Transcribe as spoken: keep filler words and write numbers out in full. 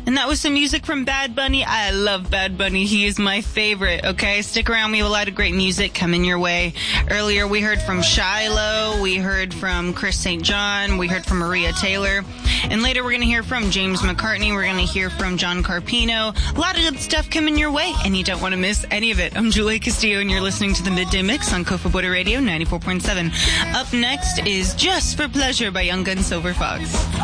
And that was some music from Bad Bunny. I love Bad Bunny. He is my favorite, okay? Stick around. We have a lot of great music coming your way. Earlier, we heard from Shiloh. We heard from Chris Saint John. We heard from Maria Taylor. And later, we're going to hear from James McCartney. We're going to hear from John Carpino. A lot of good stuff coming your way, and you don't want to miss any of it. I'm Julia Castillo, and you're listening to the Midday Mix on Kofa Border Radio ninety-four point seven. Up next is Just for Pleasure by Young Gun Silver Fox.